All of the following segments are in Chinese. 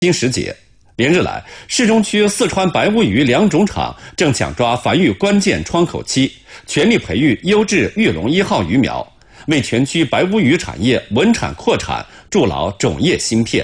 金时节，连日来，市中区四川白乌鱼两种场正抢抓繁育关键窗口期，全力培育优质玉龙1号鱼苗，为全区白乌鱼产业稳产扩产筑牢种业芯片。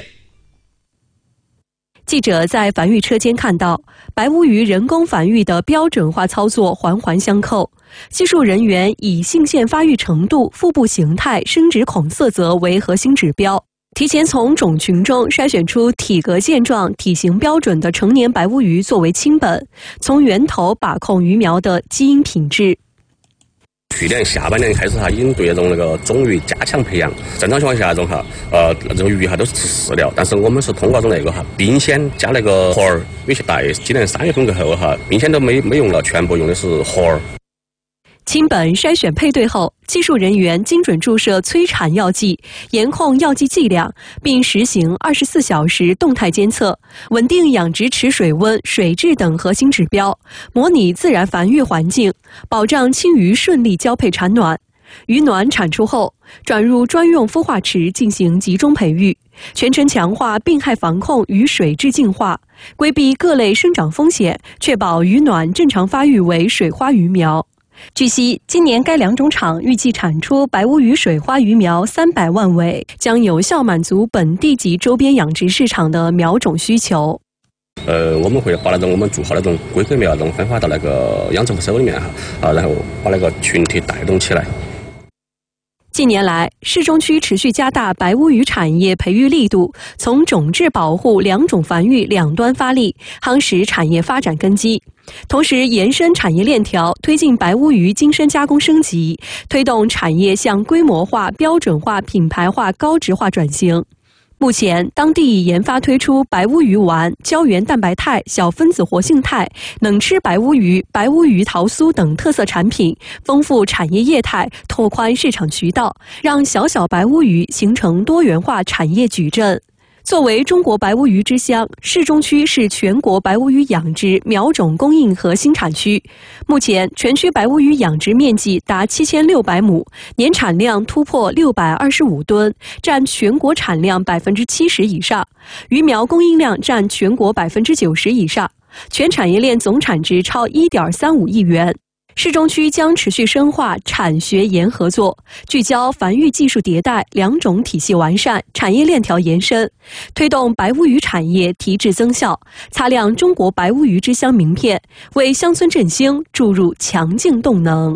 记者在繁育车间看到，白乌鱼人工繁育的标准化操作环环相扣，技术人员以性腺发育程度、腹部形态、生殖孔色泽为核心指标，提前从种群中筛选出体格健壮、体型标准的成年白乌鱼作为亲本，从源头把控鱼苗的基因品质。 去年下半年开始已经对那个种鱼加强培养。正常情况下那种鱼都是吃饲料，但是我们是通过冰鲜加那个活儿，有些带今年3月份过后冰鲜都没用了，全部用的是活儿。 亲本筛选配对后，技术人员精准注射催产药剂，严控药剂剂量，并实行24小时动态监测，稳定养殖池水温、水质等核心指标，模拟自然繁育环境，保障亲鱼顺利交配产卵。鱼卵产出后，转入专用孵化池进行集中培育，全程强化病害防控与水质净化，规避各类生长风险，确保鱼卵正常发育为水花鱼苗。据悉，今年该两种场预计产出白乌鱼水花鱼苗300万尾，将有效满足本地及周边养殖市场的苗种需求。 我们会把我们做好那种规格苗分发到那个养殖户手里面然后把那个群体带动起来。 近年来，市中区持续加大白乌鱼产业培育力度，从种质保护、两种繁育两端发力，夯实产业发展根基。同时，延伸产业链条，推进白乌鱼精深加工升级，推动产业向规模化、标准化、品牌化、高质化转型。目前，当地已研发推出白乌鱼丸、胶原蛋白肽、小分子活性肽、冷吃白乌鱼、白乌鱼桃酥等特色产品，丰富产业业态，拓宽市场渠道，让小白乌鱼形成多元化产业矩阵。作为中国白乌鱼之乡，市中区是全国白乌鱼养殖苗种供应核心产区。目前，全区白乌鱼养殖面积达7600亩，年产量突破625吨，占全国产量70%以上，鱼苗供应量占全国90%以上，全产业链总产值超1.35亿元。市中区将持续深化产学研合作，聚焦繁育技术迭代、两种体系完善、产业链条延伸，推动白乌鱼产业提质增效，擦亮中国白乌鱼之乡名片，为乡村振兴注入强劲动能。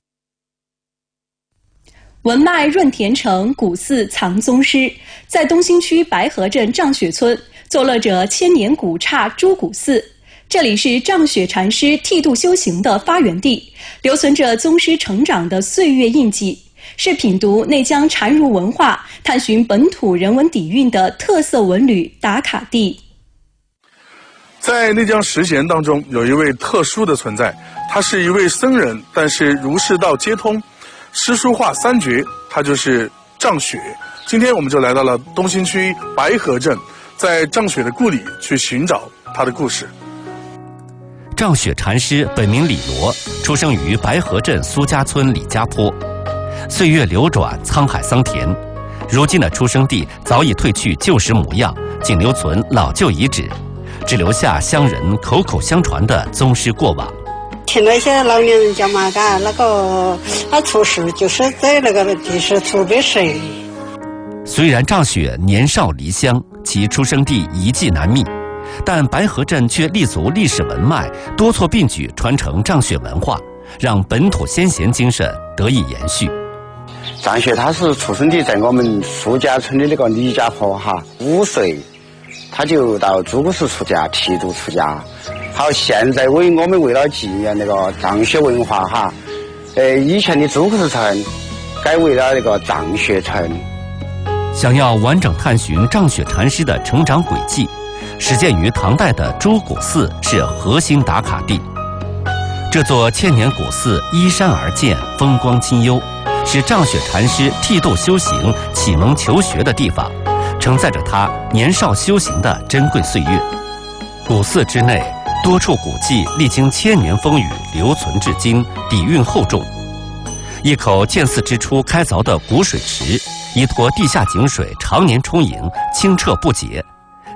文脉润田城古寺藏宗师，在东兴区白河镇丈雪村坐落着千年古刹朱古寺。这里是丈雪禅师剃度修行的发源地，留存着宗师成长的岁月印记，是品读内江禅儒文化、探寻本土人文底蕴的特色文旅打卡地。 在内江十贤当中，有一位特殊的存在，他是一位僧人，但是儒释道皆通，诗书画三绝，他就是丈雪。今天我们就来到了东兴区白河镇，在丈雪的故里去寻找他的故事。 丈雪禅师本名李罗，出生于白河镇苏家村李家坡。岁月流转，沧海桑田，如今的出生地早已褪去旧时模样，仅留存老旧遗址，只留下乡人口口相传的宗师过往。 听那些老年人讲嘛，他出世就是在那个地势特别深。 虽然丈雪年少离乡，其出生地遗迹难觅，但白河镇却立足历史文脉，多措并举传承丈雪文化，让本土先贤精神得以延续。 丈雪他是出生地在我们苏家村的那个李家坡5岁他就到朱古寺出家，剃度出家。好，现在我们为了纪念那个丈雪文化以前的朱古寺村改为了那个丈雪村。 想要完整探寻丈雪禅师的成长轨迹，始建于唐代的朱古寺是核心打卡地。这座千年古寺依山而建，风光清幽，是丈雪禅师剃度修行、启蒙求学的地方，承载着他年少修行的珍贵岁月。古寺之内，多处古迹历经千年风雨，留存至今，底蕴厚重。一口建寺之初开凿的古水池，依托地下井水常年充盈，清澈不竭。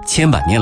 千百年